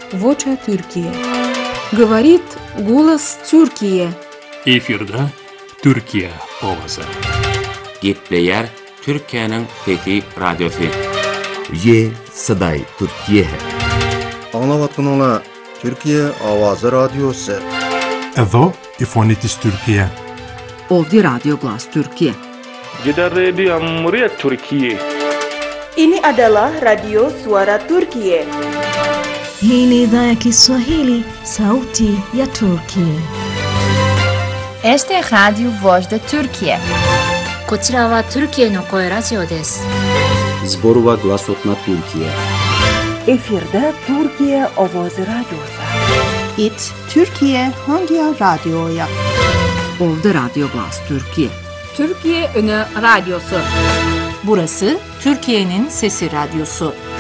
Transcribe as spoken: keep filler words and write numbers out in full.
Voça Türkiye. Говорит голос Türkiye. Efirde Türkiye ovazy. Gepleyer Türkiye'nin Fethi Radyosu. Ye Saday Türkiye. Anlavatkanlar Türkiye Avazı Radyosu. Evo İfonitis Türkiye. Ovdje Radio Glas Türkiye. Gider Radio Muria Türkiye. Ini adalah Radio Suara Turkiye. Hii ni idhaa ya Kiswahili, sauti ya Turkiye. Este é Radio Voz da Turkiye. こちらはトルキエの声ラジオです。 Zborova Glasotna Türkiye. Efirde Türkiye Avazı Radyosu. İt Türkiye hangi radyoya? Ovdje Radio Glas Türkiye. Türkiye Ünü Radyosu. Burası Türkiye'nin Sesi Radyosu.